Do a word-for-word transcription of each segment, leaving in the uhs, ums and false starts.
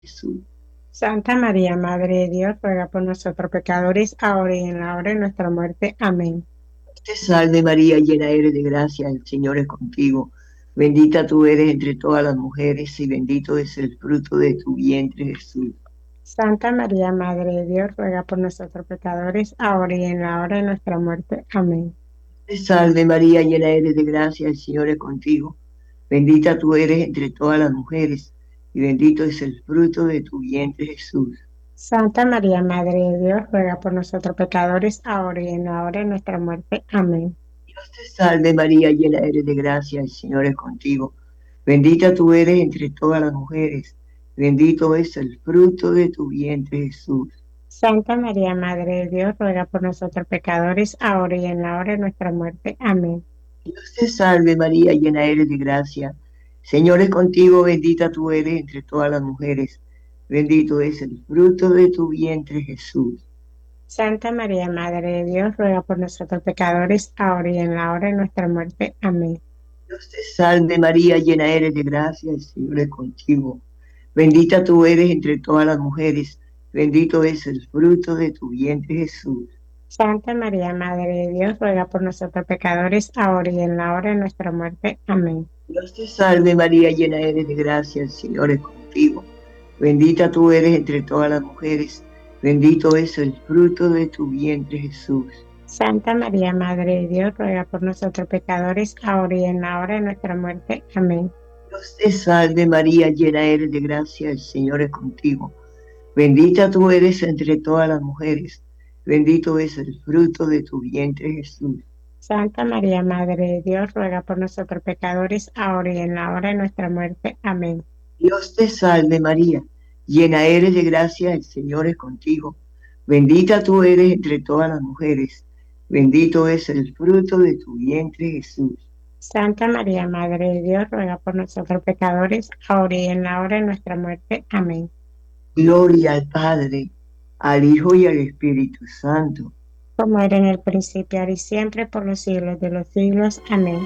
Jesús. Santa María, Madre de Dios, ruega por nosotros pecadores, ahora y en la hora de nuestra muerte. Amén. Te salve María, llena eres de gracia, el Señor es contigo. Bendita tú eres entre todas las mujeres y bendito es el fruto de tu vientre, Jesús. Santa María, Madre de Dios, ruega por nosotros pecadores, ahora y en la hora de nuestra muerte. Amén. Te salve María, llena eres de gracia, el Señor es contigo. Bendita tú eres entre todas las mujeres y bendito es el fruto de tu vientre, Jesús. Santa María, Madre de Dios, ruega por nosotros pecadores, ahora y en la hora de nuestra muerte. Amén. Dios te salve María, llena eres de gracia, el Señor es contigo. Bendita tú eres entre todas las mujeres, bendito es el fruto de tu vientre, Jesús. Santa María, Madre de Dios, ruega por nosotros pecadores, ahora y en la hora de nuestra muerte. Amén. Dios te salve María, llena eres de gracia. Señor es contigo, bendita tú eres entre todas las mujeres. Bendito es el fruto de tu vientre, Jesús. Santa María, Madre de Dios, ruega por nosotros pecadores, ahora y en la hora de nuestra muerte. Amén. Dios te salve María, llena eres de gracia, el Señor es contigo. Bendita tú eres entre todas las mujeres. Bendito es el fruto de tu vientre, Jesús. Santa María, Madre de Dios, ruega por nosotros pecadores, ahora y en la hora de nuestra muerte. Amén. Dios te salve María, llena eres de gracia, el Señor es contigo. Bendita tú eres entre todas las mujeres, bendito es el fruto de tu vientre, Jesús. Santa María, Madre de Dios, ruega por nosotros pecadores, ahora y en la hora de nuestra muerte. Amén. Dios te salve María, llena eres de gracia, el Señor es contigo. Bendita tú eres entre todas las mujeres, bendito es el fruto de tu vientre, Jesús. Santa María, Madre de Dios, ruega por nosotros pecadores, ahora y en la hora de nuestra muerte. Amén. Dios te salve María, llena eres de gracia, el Señor es contigo. Bendita tú eres entre todas las mujeres, bendito es el fruto de tu vientre, Jesús. Santa María, Madre de Dios, ruega por nosotros pecadores, ahora y en la hora de nuestra muerte. Amén. Gloria al Padre, al Hijo y al Espíritu Santo. Como era en el principio, ahora y siempre, por los siglos de los siglos. Amén.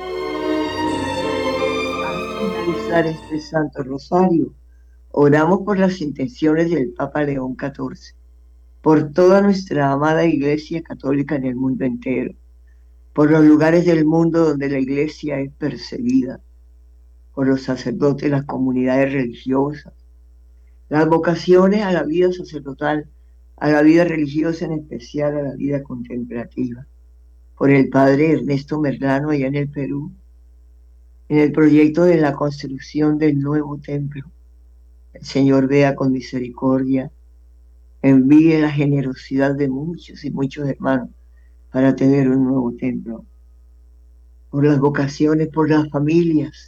Al finalizar este Santo Rosario, oramos por las intenciones del Papa León catorce, por toda nuestra amada Iglesia Católica en el mundo entero, por los lugares del mundo donde la Iglesia es perseguida, por los sacerdotes, las comunidades religiosas, las vocaciones a la vida sacerdotal, a la vida religiosa, en especial a la vida contemplativa, por el Padre Ernesto Merlano allá en el Perú, en el proyecto de la construcción del nuevo templo. El Señor vea con misericordia, envíe la generosidad de muchos y muchos hermanos para tener un nuevo templo. Por las vocaciones, por las familias,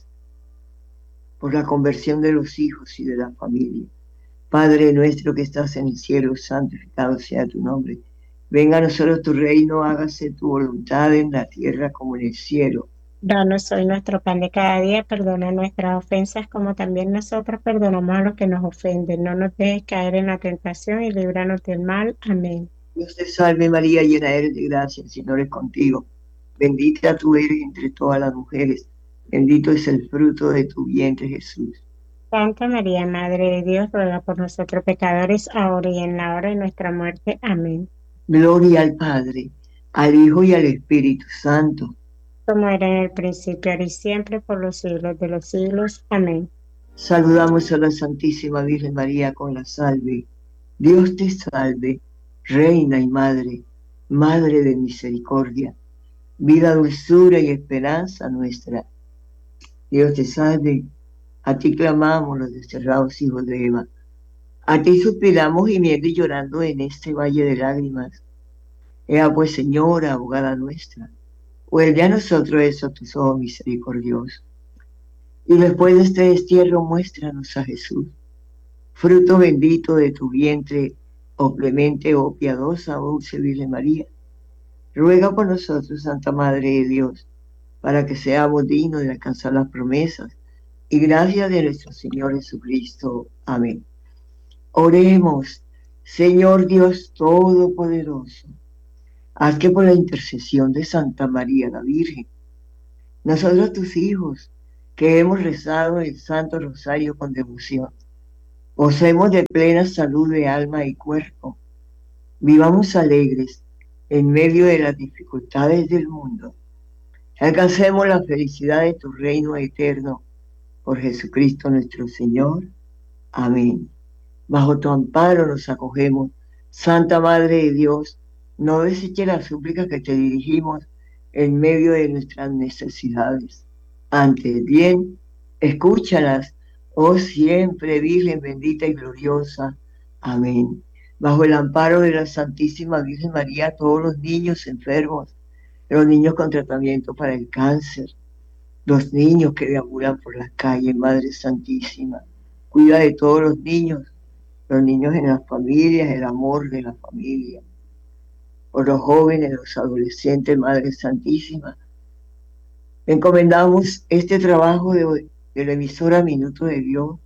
por la conversión de los hijos y de la familia. Padre nuestro que estás en el cielo, santificado sea tu nombre. Venga a nosotros tu reino, hágase tu voluntad en la tierra como en el cielo. Danos hoy nuestro pan de cada día, perdona nuestras ofensas como también nosotros perdonamos a los que nos ofenden. No nos dejes caer en la tentación y líbranos del mal. Amén. Dios te salve María, llena eres de gracia, el Señor es contigo. Bendita tú eres entre todas las mujeres, bendito es el fruto de tu vientre, Jesús. Santa María, Madre de Dios, ruega por nosotros pecadores, ahora y en la hora de nuestra muerte. Amén. Gloria al Padre, al Hijo y al Espíritu Santo. Como era en el principio, ahora y siempre, por los siglos de los siglos. Amén. Saludamos a la Santísima Virgen María con la salve. Dios te salve, Reina y Madre, Madre de misericordia, vida, dulzura y esperanza nuestra. Dios te salve, a ti clamamos los desterrados hijos de Eva. A ti suspiramos gimiendo y llorando en este valle de lágrimas. Ea pues, Señora, abogada nuestra, vuelve a nosotros eso tus ojos misericordiosos. Y después de este destierro, muéstranos a Jesús, fruto bendito de tu vientre, oh clemente, oh piadosa, oh dulce Virgen María. Ruega por nosotros, Santa Madre de Dios, para que seamos dignos de alcanzar las promesas y gracias de nuestro Señor Jesucristo. Amén. Oremos, Señor Dios Todopoderoso, haz que por la intercesión de Santa María la Virgen, nosotros tus hijos, que hemos rezado el Santo Rosario con devoción, Gocemos de plena salud de alma y cuerpo. Vivamos alegres en medio de las dificultades del mundo. Alcancemos la felicidad de tu reino eterno. Por Jesucristo nuestro Señor. Amén. Bajo tu amparo nos acogemos. Santa Madre de Dios, no deseches las súplicas que te dirigimos en medio de nuestras necesidades. Antes bien, escúchalas, oh siempre Virgen bendita y gloriosa. Amén. Bajo el amparo de la Santísima Virgen María, todos los niños enfermos, los niños con tratamiento para el cáncer, los niños que deambulan por las calles, Madre Santísima, cuida de todos los niños, los niños en las familias, el amor de la familia, por los jóvenes, los adolescentes, Madre Santísima. Encomendamos este trabajo de, de la emisora Minuto de Dios,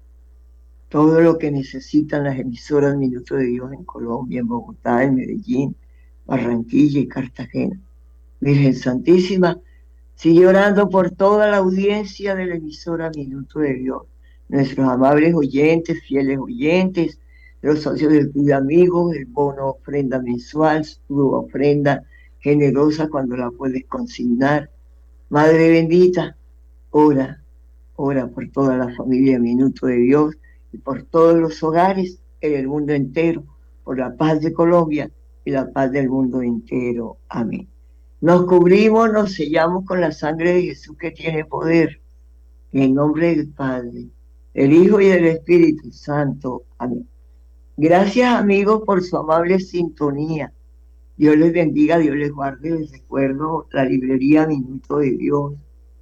todo lo que necesitan las emisoras Minuto de Dios en Colombia, en Bogotá, en Medellín, Barranquilla y Cartagena. Virgen Santísima, sigue orando por toda la audiencia de la emisora Minuto de Dios, nuestros amables oyentes, fieles oyentes, los socios del Club de Amigos, el bono ofrenda mensual, su ofrenda generosa cuando la puedes consignar. Madre bendita, ora, ora por toda la familia Minuto de Dios y por todos los hogares en el mundo entero, por la paz de Colombia y la paz del mundo entero. Amén. Nos cubrimos, nos sellamos con la sangre de Jesús que tiene poder. En el nombre del Padre, del Hijo y del Espíritu Santo. Amén. Gracias, amigos, por su amable sintonía. Dios les bendiga, Dios les guarde. Les recuerdo la librería Minuto de Dios,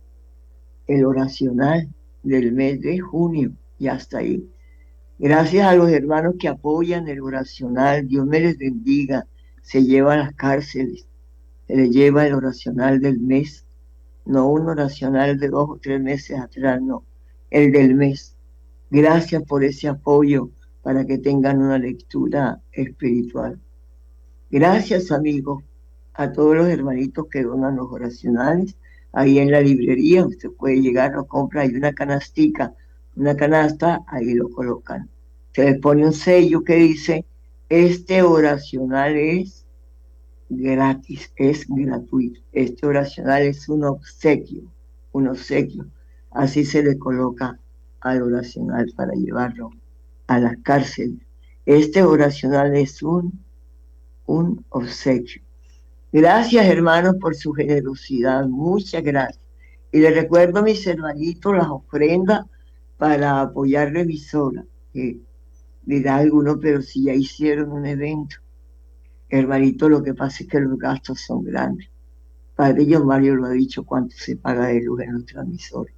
el oracional del mes de junio, y hasta ahí. Gracias a los hermanos que apoyan el oracional. Dios me les bendiga. Se lleva a las cárceles. Se le lleva el oracional del mes, no un oracional de dos o tres meses atrás, no, el del mes. Gracias por ese apoyo para que tengan una lectura espiritual. Gracias, amigos, a todos los hermanitos que donan los oracionales. Ahí en la librería usted puede llegar, lo compra, hay una canastica, una canasta, ahí lo colocan. Se les pone un sello que dice, este oracional es gratis, es gratuito. Este oracional es un obsequio, un obsequio. Así se le coloca al oracional para llevarlo a las cárceles. Este oracional es un, un obsequio. Gracias, hermanos, por su generosidad. Muchas gracias. Y les recuerdo, mis hermanitos, las ofrendas para apoyar la emisora. Que dirá alguno, pero si ya hicieron un evento. Hermanito, lo que pasa es que los gastos son grandes. Padre John Mario lo ha dicho, cuánto se paga de luz en los transmisores.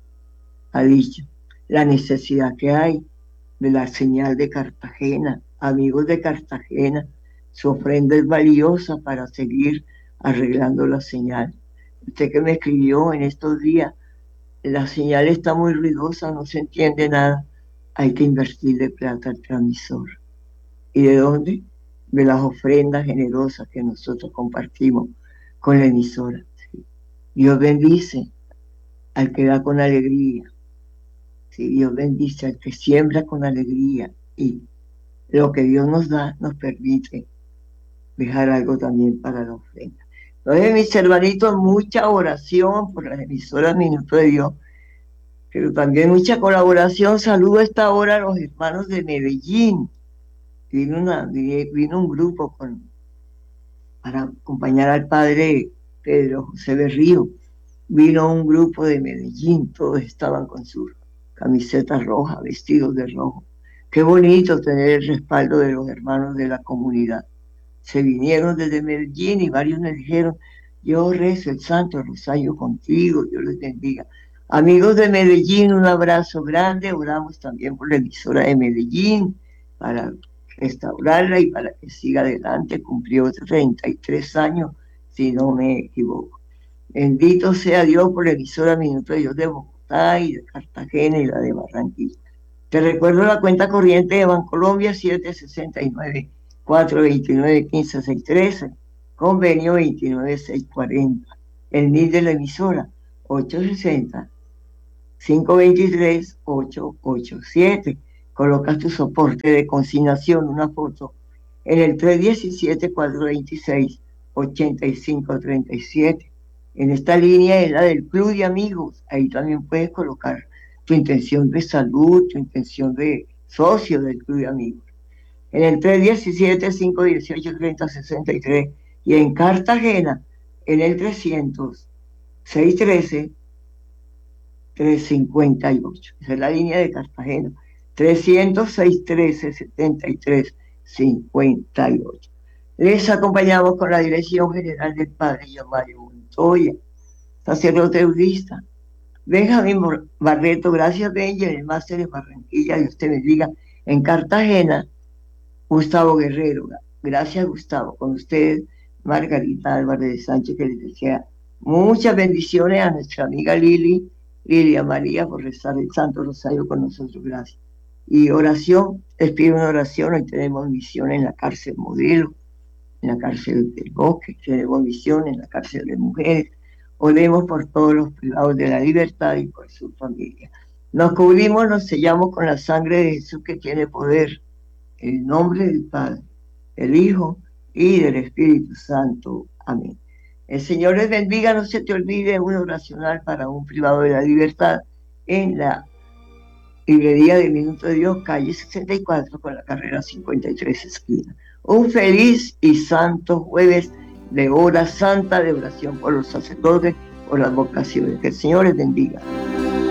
Ha dicho la necesidad que hay de la señal de Cartagena. Amigos de Cartagena, su ofrenda es valiosa para seguir arreglando la señal. Usted que me escribió en estos días, la señal está muy ruidosa, no se entiende nada. Hay que invertirle plata al transmisor. ¿Y de dónde? De las ofrendas generosas que nosotros compartimos con la emisora. ¿Sí? Dios bendice al que da con alegría. ¿Sí? Dios bendice al que siembra con alegría. Y lo que Dios nos da nos permite dejar algo también para la ofrenda. Entonces, mis hermanitos, mucha oración por las emisoras Minuto de Dios, pero también mucha colaboración. Saludo a esta hora a los hermanos de Medellín. Vino, una, vino un grupo con, para acompañar al padre Pedro José Berrío. Vino un grupo de Medellín, todos estaban con sus camisetas rojas, vestidos de rojo. Qué bonito tener el respaldo de los hermanos de la comunidad. Se vinieron desde Medellín y varios me dijeron, yo rezo el Santo Rosario contigo, Dios les bendiga. Amigos de Medellín, un abrazo grande. Oramos también por la emisora de Medellín para restaurarla y para que siga adelante. Cumplió treinta y tres años, si no me equivoco. Bendito sea Dios por la emisora Minuto de Dios de Bogotá y de Cartagena y la de Barranquilla. Te recuerdo la cuenta corriente de Bancolombia, siete sesenta y nueve, cuatrocientos veintinueve, quince sesenta y tres, convenio veintinueve, seiscientos cuarenta. El N I D de la emisora, ochocientos sesenta, cinco veintitrés, ochocientos ochenta y siete. colocas tu soporte de consignación, una foto, en el tres uno siete, cuatro dos seis, ocho cinco tres siete. En esta línea es la del club de amigos. Ahí también puedes colocar tu intención de salud, tu intención de socio del club de amigos. En el tres uno siete, cinco uno ocho, tres cero seis tres. Y en Cartagena, en el trescientos, seis uno tres, tres cinco ocho. Esa es la línea de Cartagena. trescientos, seis trece, setenta y tres, cincuenta y ocho. Les acompañamos con la dirección general del padre Mario Montoya, sacerdote budista. Benjamín Barreto, gracias Benja, en el máster de Barranquilla, Dios te bendiga. En Cartagena, Gustavo Guerrero, gracias Gustavo. Con usted, Margarita Álvarez de Sánchez, que les desea muchas bendiciones a nuestra amiga Lili, Lilia María, por rezar el Santo Rosario con nosotros, gracias. Y oración, les pido una oración. Hoy tenemos misión en la cárcel Modelo, en la cárcel del Bosque, tenemos misión en la cárcel de mujeres. Oremos por todos los privados de la libertad y por su familia. Nos cubrimos, nos sellamos con la sangre de Jesús, que tiene poder, en el nombre del Padre, del Hijo y del Espíritu Santo. Amén. El Señor les bendiga. No se te olvide una oracional para un privado de la libertad en la librería de Minuto de Dios, calle sesenta y cuatro, con la carrera cincuenta y tres, esquina. Un feliz y santo jueves de hora santa, de oración por los sacerdotes, por las vocaciones. Que el Señor les bendiga.